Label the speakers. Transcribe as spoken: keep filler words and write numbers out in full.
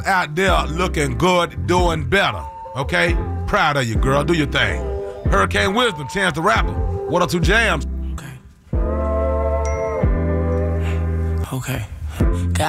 Speaker 1: out there looking good, doing better. Okay? Proud of you, girl. Do your thing. Hurricane Wisdom, Chance the Rapper. What are two jams?
Speaker 2: Okay. Okay.